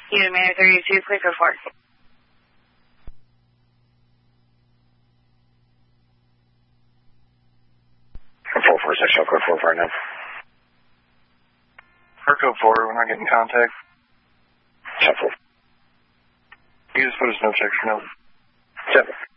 Unit Manager 32, please report. Control 46, shell code 459. Code 4, we're not getting contact. Shell 4. You just put a snow check for now. 7.